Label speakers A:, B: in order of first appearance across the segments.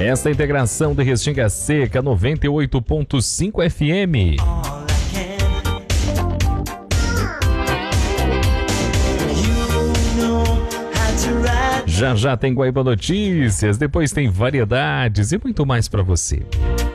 A: Esta integração de Restinga Seca 98.5 FM. Já já tem Guaíba Notícias, depois tem variedades e muito mais para você.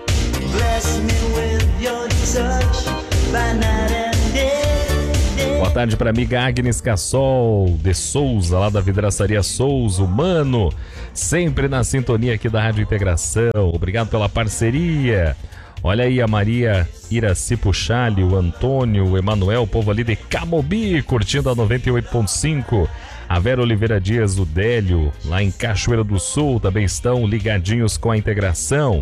A: Boa tarde para a amiga Agnes Cassol de Souza, lá da Vidraçaria Souza, Mano, sempre na sintonia aqui da Rádio Integração. Obrigado pela parceria. Olha aí a Maria Iraci Puxali, o Antônio, o Emanuel, o povo ali de Camobi, curtindo a 98.5. A Vera Oliveira Dias, o Délio, lá em Cachoeira do Sul, também estão ligadinhos com a integração.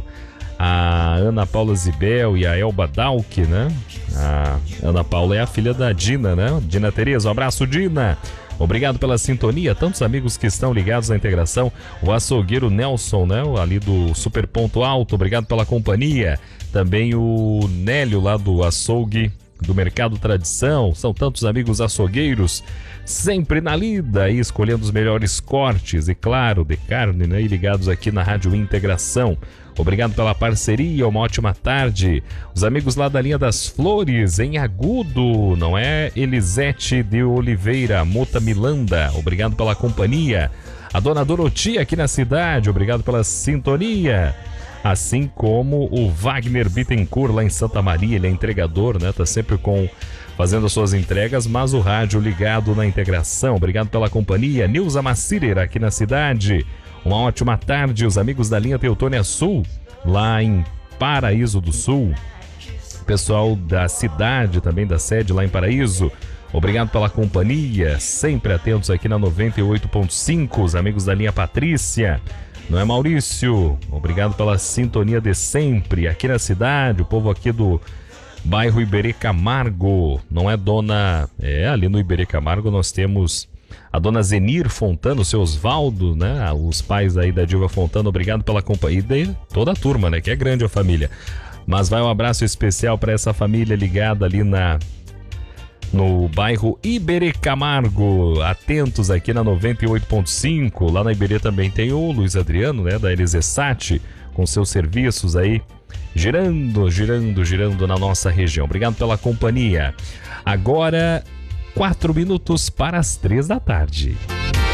A: A Ana Paula Zibel e a Elba Dalk, né? A Ana Paula é a filha da Dina, né? Dina Tereza, um abraço, Dina. Obrigado pela sintonia, tantos amigos que estão ligados à integração. O açougueiro Nelson, né? Ali do Super Ponto Alto, obrigado pela companhia. Também o Nélio, lá do açougue do Mercado Tradição. São tantos amigos açougueiros, sempre na lida, aí escolhendo os melhores cortes, e claro, de carne, né? E ligados aqui na Rádio Integração. Obrigado pela parceria, uma ótima tarde. Os amigos lá da linha das Flores, em Agudo, não é? Elisete de Oliveira, Mota Milanda, obrigado pela companhia. A dona Doroti aqui na cidade, obrigado pela sintonia. Assim como o Wagner Bittencourt lá em Santa Maria, ele é entregador, né? Tá sempre fazendo as suas entregas, mas o rádio ligado na integração. Obrigado pela companhia. Nilza Macirer aqui na cidade. Uma ótima tarde, os amigos da linha Teutônia Sul, lá em Paraíso do Sul. Pessoal da cidade, também da sede lá em Paraíso. Obrigado pela companhia, sempre atentos aqui na 98.5, os amigos da linha Patrícia. Não é, Maurício? Obrigado pela sintonia de sempre aqui na cidade, o povo aqui do bairro Iberê Camargo, não é, dona? É, ali no Iberê Camargo nós temos a dona Zenir Fontana, o seu Osvaldo, né? Os pais aí da Dilva Fontana, obrigado pela companhia. E toda a turma, né? Que é grande a família. Mas vai um abraço especial para essa família ligada ali no bairro Iberê Camargo, atentos aqui na 98.5, lá na Iberê também tem o Luiz Adriano, né, da Elisesat, com seus serviços aí, girando na nossa região. Obrigado pela companhia. Agora, 4 minutos para as 3 da tarde.